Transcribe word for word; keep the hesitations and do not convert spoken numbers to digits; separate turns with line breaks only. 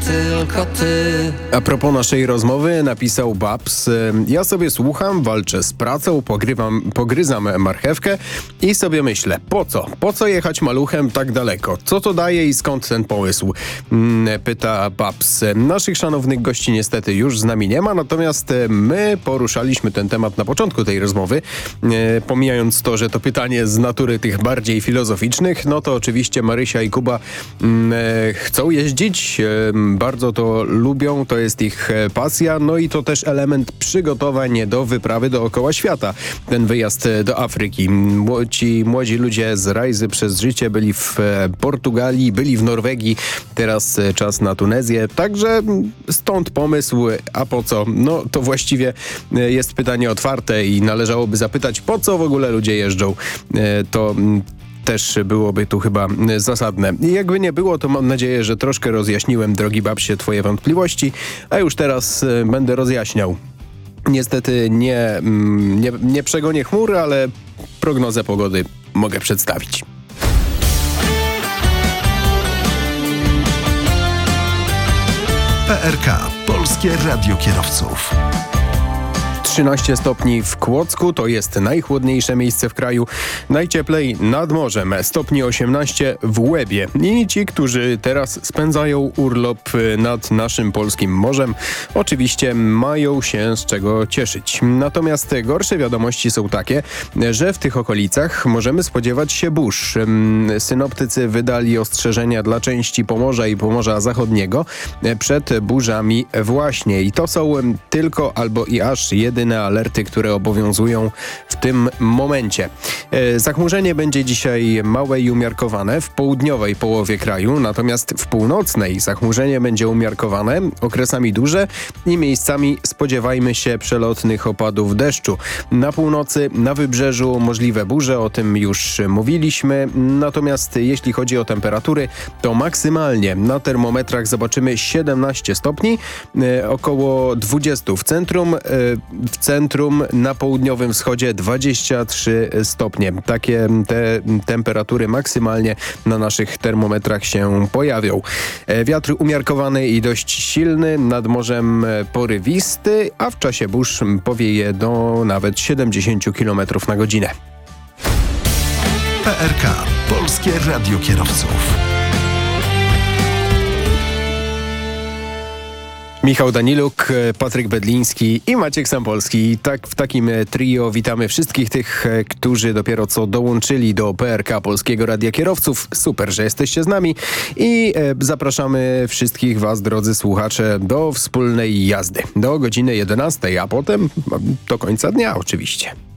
tylko ty.
A propos naszej rozmowy napisał Babs: ja sobie słucham, walczę z pracą, pogrywam, pogryzam marchewkę i sobie myślę, po co? Po co jechać maluchem tak daleko? Co to daje i skąd ten pomysł? Pyta Babs. Naszych szanownych gości niestety już z nami nie ma, natomiast my poruszaliśmy ten temat na początku tej rozmowy. Pomijając to, że to pytanie z natury tych bardziej filozoficznych, no to oczywiście Marysia i Kuba chcą jeździć, bardzo to lubią, to jest ich pasja, no i to też element przygotowań do wyprawy dookoła świata. Ten wyjazd do Afryki. Ci młodzi ludzie z Rajzy przez życie byli w Portugalii, byli w Norwegii, teraz czas na Tunezję, także stąd pomysł, a po co? No to właściwie jest pytanie otwarte i należałoby zapytać, po co w ogóle ludzie jeżdżą. To też byłoby tu chyba zasadne. I jakby nie było, to mam nadzieję, że troszkę rozjaśniłem, drogi Babsie, twoje wątpliwości, a już teraz będę rozjaśniał. Niestety nie, nie, nie przegonię chmur, ale prognozę pogody mogę przedstawić.
P R K. Polskie Radio Kierowców.
trzynaście stopni w Kłodzku, to jest najchłodniejsze miejsce w kraju. Najcieplej nad morzem, stopni osiemnaście w Łebie. I ci, którzy teraz spędzają urlop nad naszym polskim morzem, oczywiście mają się z czego cieszyć. Natomiast gorsze wiadomości są takie, że w tych okolicach możemy spodziewać się burz. Synoptycy wydali ostrzeżenia dla części Pomorza i Pomorza Zachodniego przed burzami właśnie. I to są tylko albo i aż jedyne alerty, które obowiązują w tym momencie. Zachmurzenie będzie dzisiaj małe i umiarkowane w południowej połowie kraju, natomiast w północnej zachmurzenie będzie umiarkowane, okresami duże i miejscami spodziewajmy się przelotnych opadów deszczu. Na północy, na wybrzeżu możliwe burze, o tym już mówiliśmy, natomiast jeśli chodzi o temperatury, to maksymalnie na termometrach zobaczymy siedemnaście stopni, około dwadzieścia w centrum, w centrum na południowym wschodzie dwadzieścia trzy stopnie. Takie te temperatury maksymalnie na naszych termometrach się pojawią. Wiatr umiarkowany i dość silny, nad morzem porywisty, a w czasie burz powieje do nawet siedemdziesiąt kilometrów na godzinę.
P R K. Polskie Radio Kierowców.
Michał Daniluk, Patryk Bedliński i Maciek Sampolski. Tak, w takim trio witamy wszystkich tych, którzy dopiero co dołączyli do P R K Polskiego Radia Kierowców. Super, że jesteście z nami i e, zapraszamy wszystkich was, drodzy słuchacze, do wspólnej jazdy. Do godziny jedenastej, a potem do końca dnia oczywiście.